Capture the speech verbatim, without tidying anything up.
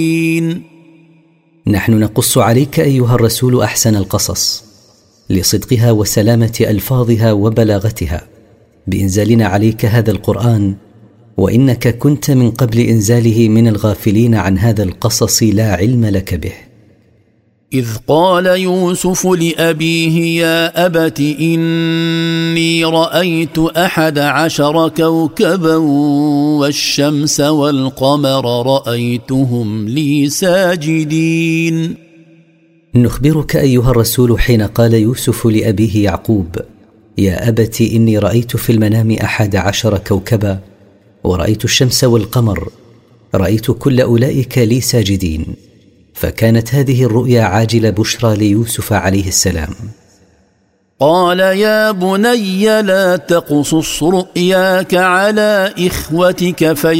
نحن نقص عليك أيها الرسول أحسن القصص لصدقها وسلامة ألفاظها وبلاغتها بإنزالنا عليك هذا القرآن، وإنك كنت من قبل إنزاله من الغافلين عن هذا القصص لا علم لك به. إذ قال يوسف لأبيه يا أبت إني رأيت أحد عشر كوكبا والشمس والقمر رأيتهم لي ساجدين. نخبرك أيها الرسول حين قال يوسف لأبيه يعقوب يا أبت إني رأيت في المنام أحد عشر كوكبا ورأيت الشمس والقمر رأيت كل أولئك لي ساجدين. فكانت هذه الرؤيا عاجل بشرى ليوسف عليه السلام. قال يا بني لا تقصص رؤياك على إخوتك في